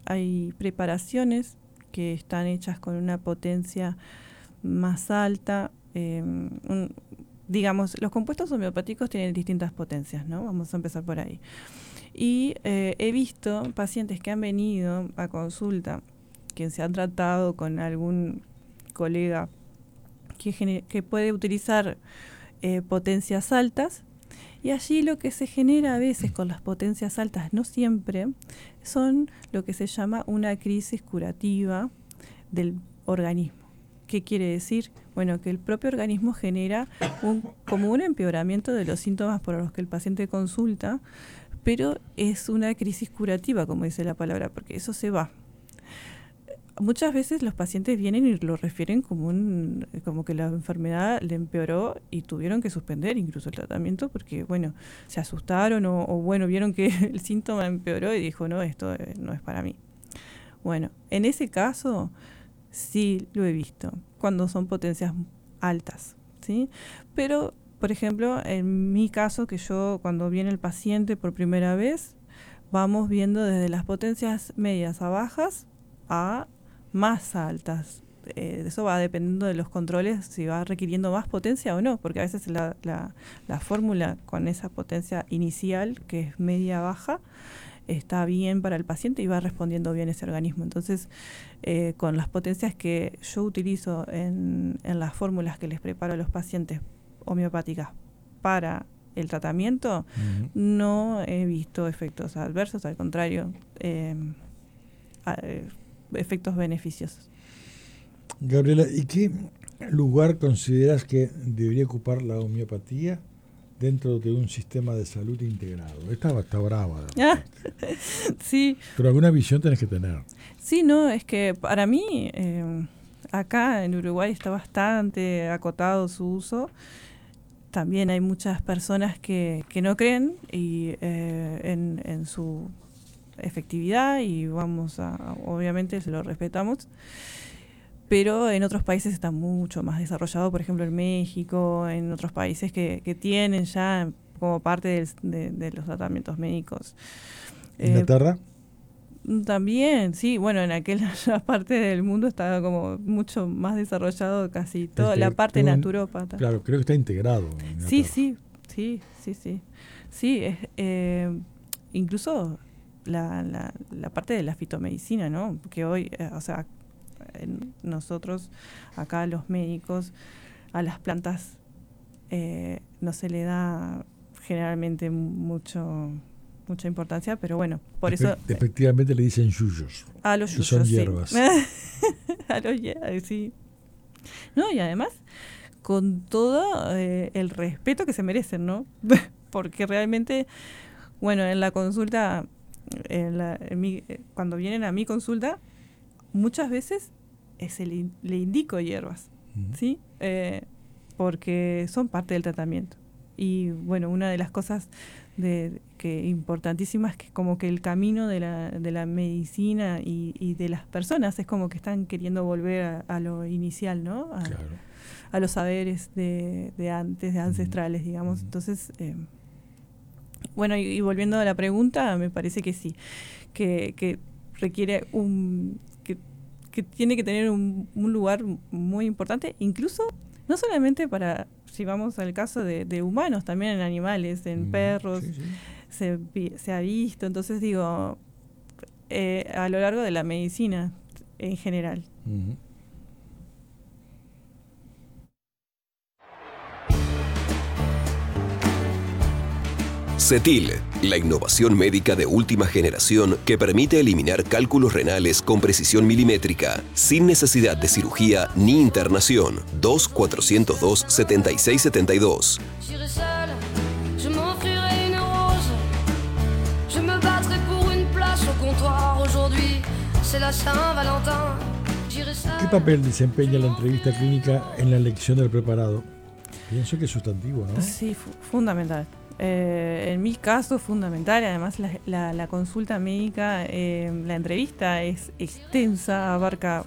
hay preparaciones que están hechas con una potencia más alta. Digamos, los compuestos homeopáticos tienen distintas potencias, ¿no? Vamos a empezar por ahí. Y he visto pacientes que han venido a consulta, que se han tratado con algún colega que puede utilizar potencias altas, y allí lo que se genera a veces con las potencias altas, no siempre, son lo que se llama una crisis curativa del organismo. ¿Qué quiere decir? Bueno, que el propio organismo genera como un empeoramiento de los síntomas por los que el paciente consulta, pero es una crisis curativa, como dice la palabra, porque eso se va. Muchas veces los pacientes vienen y lo refieren como que la enfermedad le empeoró y tuvieron que suspender incluso el tratamiento porque, bueno, se asustaron o bueno, vieron que el síntoma empeoró y dijo, no, esto no es para mí. Bueno, en ese caso sí lo he visto, cuando son potencias altas, ¿sí? Pero, por ejemplo, en mi caso, que yo cuando viene el paciente por primera vez, vamos viendo desde las potencias medias a bajas a más altas. Eso va dependiendo de los controles, si va requiriendo más potencia o no, porque a veces la fórmula con esa potencia inicial, que es media-baja, está bien para el paciente y va respondiendo bien ese organismo. Entonces, con las potencias que yo utilizo en las fórmulas que les preparo a los pacientes homeopáticas para el tratamiento, no he visto efectos adversos, al contrario, efectos beneficiosos. Gabriela, ¿y qué lugar consideras que debería ocupar la homeopatía dentro de un sistema de salud integrado? Esta está brava. Sí. Pero alguna visión tenés que tener. Sí, no, es que para mí acá en Uruguay está bastante acotado su uso. También hay muchas personas que no creen en su efectividad y obviamente se lo respetamos, pero en otros países está mucho más desarrollado, por ejemplo en México, en otros países que tienen ya como parte de los tratamientos médicos. ¿Inglaterra? También, sí, bueno, en aquella parte del mundo está como mucho más desarrollado casi toda la parte naturópata. Claro, creo que está integrado. Sí. Sí, incluso la parte de la fitomedicina, ¿no? Que hoy, nosotros, acá los médicos, a las plantas no se le da generalmente mucha importancia, pero bueno, por eso... Efectivamente le dicen yuyos. A los yuyos, son hierbas. A los hierbas, sí. No, y además, con todo el respeto que se merecen, ¿no? Porque realmente, bueno, en la consulta, cuando vienen a mi consulta, muchas veces le indico hierbas, ¿sí? Porque son parte del tratamiento. Y bueno, una de las cosas importantísimas es que como que el camino de la medicina y de las personas es como que están queriendo volver a lo inicial, ¿no? A los saberes de antes, de ancestrales, digamos. Entonces, bueno, y volviendo a la pregunta, me parece que sí, que requiere que tiene que tener un lugar muy importante, incluso no solamente para, si vamos al caso de humanos, también en animales, en perros, sí. Se ha visto. Entonces digo, a lo largo de la medicina en general. CETIL, la innovación médica de última generación que permite eliminar cálculos renales con precisión milimétrica, sin necesidad de cirugía ni internación. 2-402-7672. ¿Qué papel desempeña la entrevista clínica en la elección del preparado? Pienso que es sustantivo, ¿no? Sí, fundamental. En mi caso, fundamental. Además, la consulta médica, la entrevista es extensa,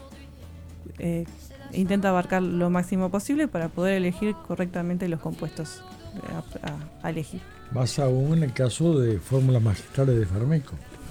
intenta abarcar lo máximo posible para poder elegir correctamente los compuestos a elegir. Más aún en el caso de fórmulas magistrales de Farmeco.